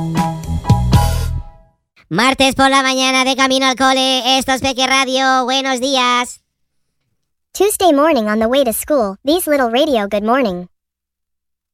Martes por la mañana de camino al cole, esto es Peque Radio, buenos días. Tuesday morning on the way to school, these little radio good morning.